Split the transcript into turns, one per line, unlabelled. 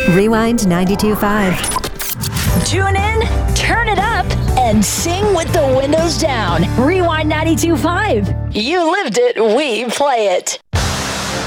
Rewind 92.5.
Tune in, turn it up, and sing with the windows down. Rewind 92.5. You lived it, we play it.